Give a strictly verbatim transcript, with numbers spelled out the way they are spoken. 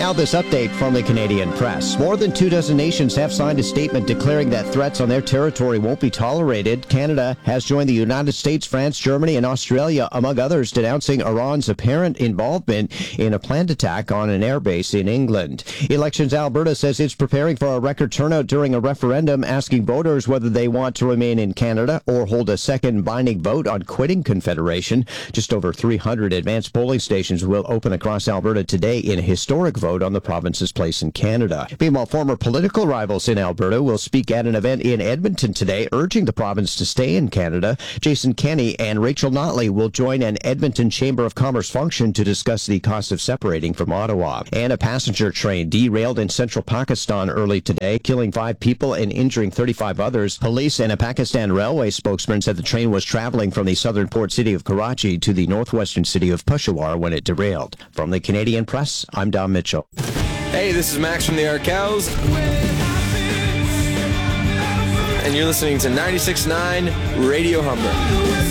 now this update from the Canadian press. More than two dozen nations have signed a statement declaring that threats on their territory won't be tolerated. Canada has joined the United States, France, Germany, and Australia, among others, denouncing Iran's apparent involvement in a planned attack on an airbase in England. Elections Alberta says it's preparing for a record turnout during a referendum asking voters whether they want to remain in Canada or hold a second binding vote on quitting Confederation. Just over three hundred advanced polling stations will open across Alberta today in a historic vote on the province's place in Canada. Meanwhile, former political rivals in Alberta will speak at an event in Edmonton today, urging the province to stay in Canada. Jason Kenney and Rachel Notley will join an Edmonton Chamber of Commerce function to discuss the cost of separating from Ottawa. And a passenger train derailed in central Pakistan early today, killing five people and injuring thirty-five others. Police and a Pakistan railway spokesman said the train was traveling from the southern port city of Karachi to the northwestern city of Peshawar when it derailed. From the Canadian Press, I'm Dom Mitchell. Hey, this is Max from the Arkells, and you're listening to ninety-six point nine Radio Humber.